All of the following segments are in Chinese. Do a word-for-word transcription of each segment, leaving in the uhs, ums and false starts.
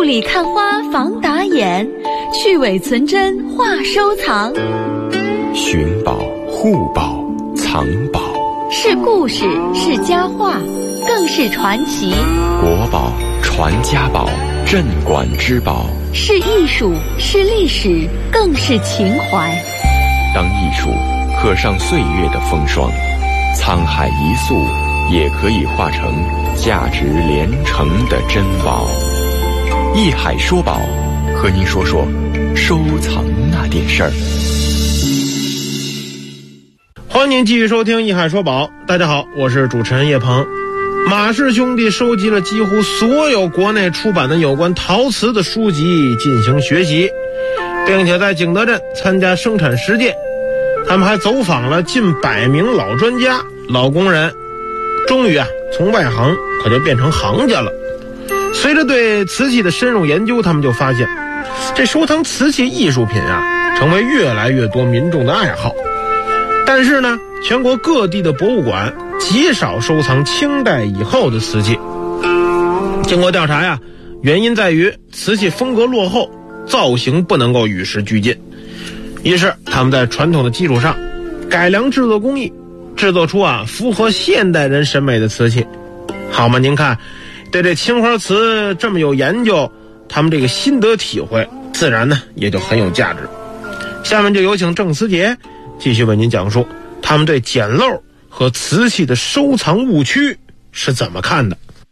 里看花防打眼，去伪存真话收藏。 寻宝、护宝、藏宝， 是故事，是佳话，更是传奇。 国宝、传家宝，镇馆之宝， 是艺术，是历史，更是情怀。 当艺术刻上岁月的风霜，沧海一粟也可以化成价值连城的珍宝。艺海说宝，和您说说收藏那点事儿。 欢迎您继续收听艺海说宝。大家好，我是主持人叶鹏。马氏兄弟收集了几乎所有国内出版的有关陶瓷的书籍进行学习，并且在景德镇参加生产实践。他们还走访了近百名老专家、老工人，终于啊，从外行可就变成行家了。随着对瓷器的深入研究，他们就发现，这收藏瓷器艺术品啊，成为越来越多民众的爱好。但是呢，全国各地的博物馆极少收藏清代以后的瓷器。经过调查呀，原因在于瓷器风格落后，造型不能够与时俱进。于是他们在传统的基础上改良制作工艺，制作出啊符合现代人审美的瓷器。好嘛，您看对这青花瓷这么有研究，他们这个心得体会自然呢也就很有价值。下面就有请郑思杰继续为您讲述他们对捡漏和瓷器的收藏误区是怎么看的。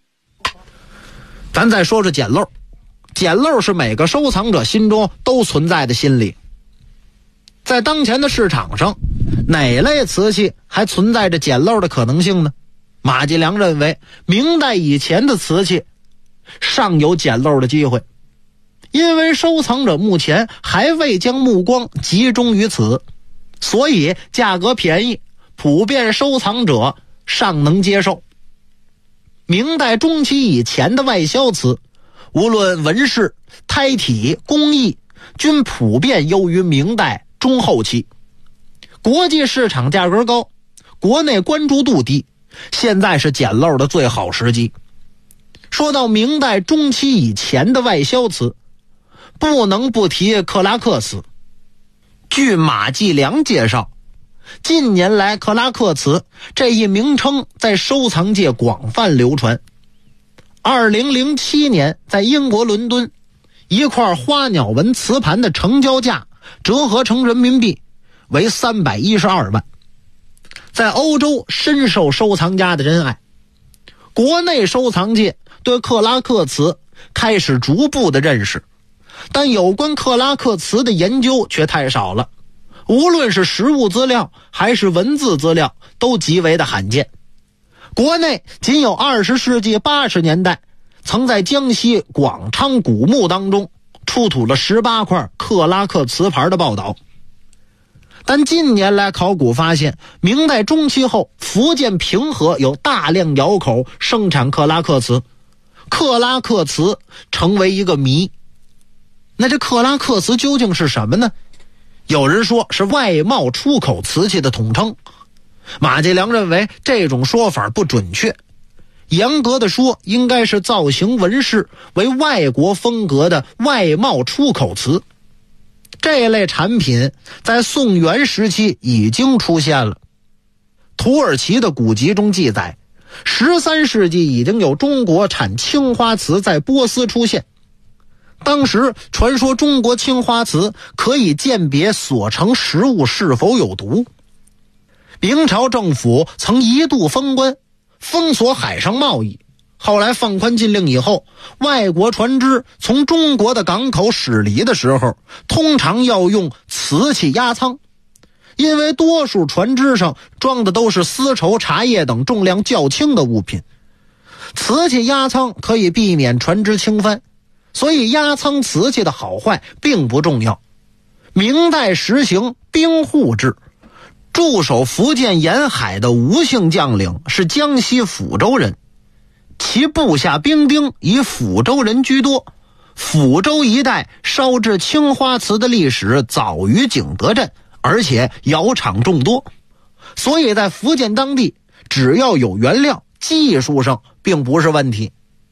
咱再说说捡漏。捡漏是每个收藏者心中都存在的心理。在当前的市场上，哪类瓷器还存在着捡漏的可能性呢？马继良认为，明代以前的瓷器尚有捡漏的机会，因为收藏者目前还未将目光集中于此，所以价格便宜，普遍收藏者尚能接受。明代中期以前的外销瓷，无论纹饰、胎体、工艺，均普遍优于明代中后期。国际市场价格高，国内关注度低，现在是捡漏的最好时机。说到明代中期以前的外销瓷，不能不提克拉克瓷。据马继良介绍，近年来克拉克瓷这一名称在收藏界广泛流传。二零零七年在英国伦敦，一块花鸟纹瓷盘的成交价折合成人民币为三百一十二万，在欧洲深受收藏家的珍爱。国内收藏界对克拉克瓷开始逐步的认识，但有关克拉克瓷的研究却太少了，无论是实物资料还是文字资料都极为的罕见。国内仅有二十世纪八十年代曾在江西广昌古墓当中出土了十八块克拉克瓷盘的报道。但近年来考古发现，明代中期后，福建平和有大量窑口生产克拉克瓷，克拉克瓷成为一个谜。那这克拉克瓷究竟是什么呢？有人说是外贸出口瓷器的统称，马继良认为这种说法不准确，严格的说应该是造型纹饰为外国风格的外贸出口瓷。这类产品在宋元时期已经出现了。土耳其的古籍中记载，十三世纪已经有中国产青花瓷在波斯出现。当时传说中国青花瓷可以鉴别所成食物是否有毒。明朝政府曾一度封关，封锁海上贸易，后来放宽禁令以后，外国船只从中国的港口驶离的时候，通常要用瓷器压舱，因为多数船只上装的都是丝绸、茶叶等重量较轻的物品，瓷器压舱可以避免船只倾翻，所以压舱瓷器的好坏并不重要。明代实行兵户制，驻守福建沿海的吴姓将领是江西抚州人，其部下兵丁以抚州人居多。抚州一带烧制青花瓷的历史早于景德镇，而且窑厂众多，所以在福建当地只要有原料，技术上并不是问题。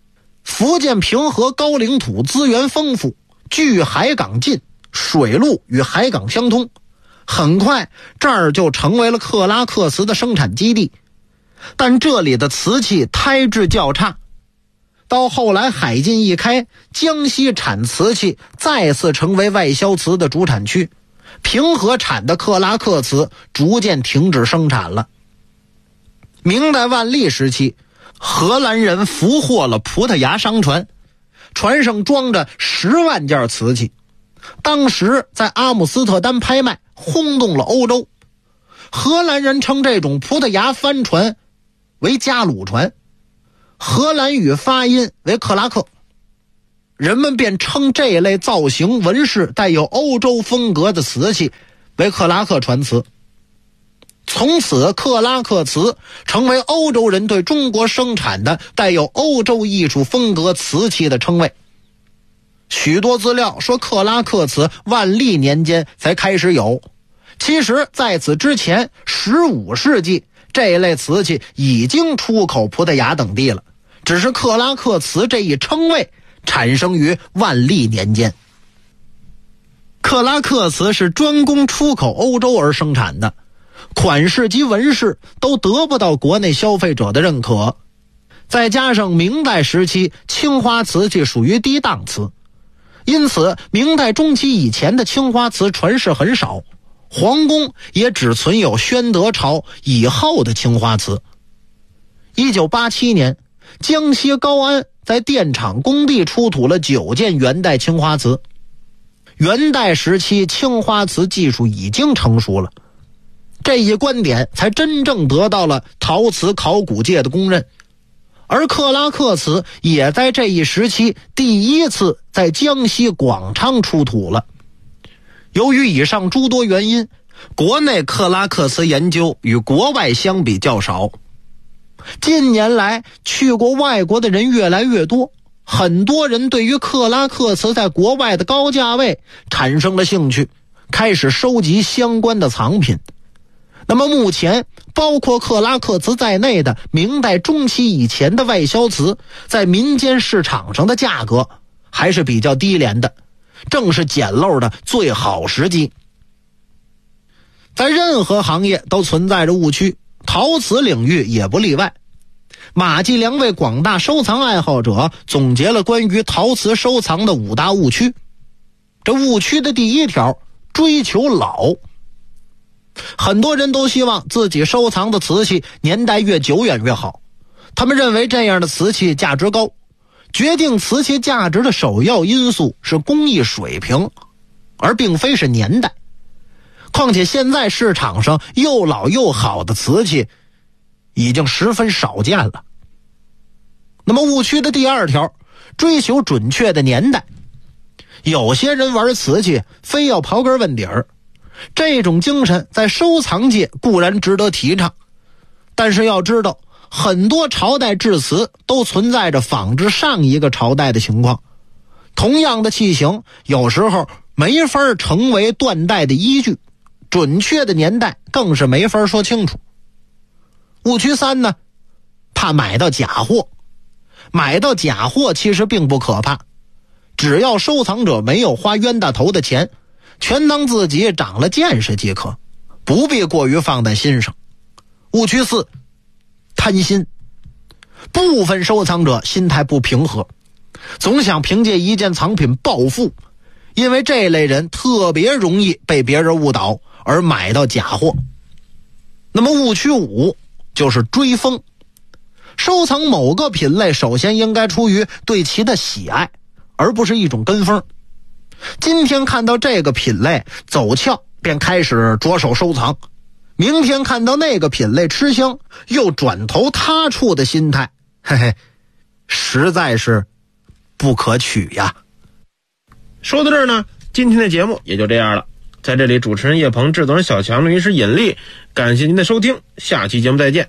福建平和高岭土资源丰富，距海港近，水路与海港相通，很快这儿就成为了克拉克瓷的生产基地。但这里的瓷器胎质较差，到后来海禁一开，江西产瓷器再次成为外销瓷的主产区，平和产的克拉克瓷逐渐停止生产了。明代万历时期，荷兰人俘获了葡萄牙商船，船上装着十万件瓷器，当时在阿姆斯特丹拍卖，轰动了欧洲。荷兰人称这种葡萄牙帆船为加鲁船，荷兰语发音为克拉克，人们便称这类造型纹饰带有欧洲风格的瓷器为克拉克船瓷。从此克拉克瓷成为欧洲人对中国生产的带有欧洲艺术风格瓷器的称谓。许多资料说克拉克瓷万历年间才开始有，其实在此之前十五世纪这类瓷器已经出口葡萄牙等地了，只是克拉克瓷这一称谓产生于万历年间。克拉克瓷是专供出口欧洲而生产的，款式及纹饰都得不到国内消费者的认可，再加上明代时期青花瓷器属于低档瓷，因此明代中期以前的青花瓷传世很少，皇宫也只存有宣德朝以后的青花瓷。一九八七年，江西高安在电厂工地出土了九件元代青花瓷。元代时期青花瓷技术已经成熟了，这一观点才真正得到了陶瓷考古界的公认，而克拉克瓷也在这一时期第一次在江西广昌出土了。由于以上诸多原因，国内克拉克瓷研究与国外相比较少。近年来去过外国的人越来越多，很多人对于克拉克瓷在国外的高价位产生了兴趣，开始收集相关的藏品。那么目前包括克拉克瓷在内的明代中期以前的外销瓷，在民间市场上的价格还是比较低廉的，正是捡漏的最好时机。在任何行业都存在着误区，陶瓷领域也不例外。马季良为广大收藏爱好者总结了关于陶瓷收藏的五大误区。这误区的第一条，追求老。很多人都希望自己收藏的瓷器年代越久远越好，他们认为这样的瓷器价值高。决定瓷器价值的首要因素是工艺水平，而并非是年代。况且现在市场上又老又好的瓷器已经十分少见了。那么误区的第二条，追求准确的年代。有些人玩瓷器非要刨根问底儿，这种精神在收藏界固然值得提倡，但是要知道很多朝代制瓷都存在着仿制上一个朝代的情况，同样的器型有时候没法成为断代的依据，准确的年代更是没法说清楚。误区三呢，怕买到假货。买到假货其实并不可怕，只要收藏者没有花冤大头的钱，全当自己长了见识即可，不必过于放在心上。误区四，贪心。部分收藏者心态不平和，总想凭借一件藏品暴富，因为这类人特别容易被别人误导而买到假货。那么误区五就是追风。收藏某个品类首先应该出于对其的喜爱，而不是一种跟风。今天看到这个品类走俏，便开始着手收藏，明天看到那个品类吃香，又转头他处的心态，嘿嘿，实在是不可取呀。 说到这儿呢，今天的节目也就这样了。在这里，主持人叶鹏，制作人小强，录音师尹力，感谢您的收听，下期节目再见。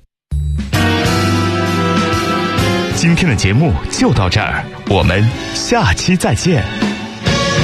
今天的节目就到这儿，我们下期再见。